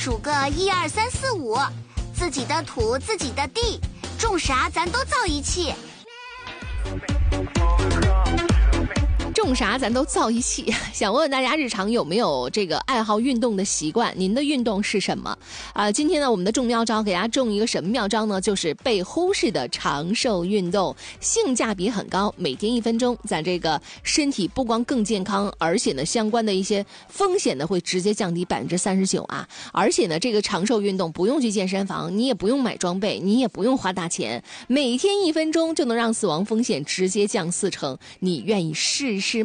数个1、2、3、4、5，自己的土，自己的地，种啥咱都造一气。 种啥咱都造一气。想问问大家日常有没有这个爱好运动的习惯？您的运动是什么？今天呢，我们的中妙招给大家中一个什么妙招呢？就是被忽视的长寿运动，性价比很高，每天1分钟，咱这个身体不光更健康，而且呢，相关的一些风险呢会直接降低39%啊！而且呢，这个长寿运动不用去健身房，你也不用买装备，你也不用花大钱，每天1分钟就能让死亡风险直接降40%，你愿意试试